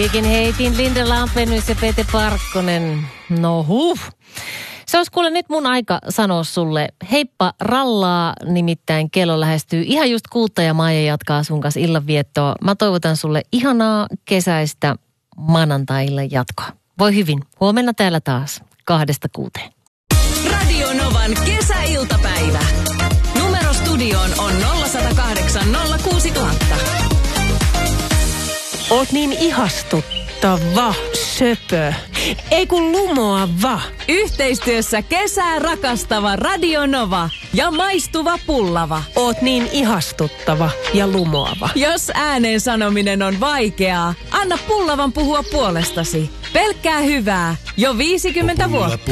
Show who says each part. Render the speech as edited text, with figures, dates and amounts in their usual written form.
Speaker 1: Musiikin heitin Linda Lampenius ja Pete Parkkonen. No Se olisi kuule nyt mun aika sanoa sulle heippa rallaa, nimittäin kello lähestyy ihan just 6 ja Maija jatkaa sun kanssa illanviettoa. Mä toivotan sulle ihanaa kesäistä maanantaille jatkoa. Voi hyvin, huomenna täällä taas 2-6.
Speaker 2: Radio Novan kesäiltapäivä. Numero studioon on 0108 06000.
Speaker 3: Oot niin ihastuttava, söpö. Ei kun lumoava.
Speaker 2: Yhteistyössä kesää rakastava Radio Nova ja maistuva pullava.
Speaker 3: Oot niin ihastuttava ja lumoava.
Speaker 2: Jos ääneen sanominen on vaikeaa, anna pullavan puhua puolestasi. Pelkkää hyvää jo 50 vuotta.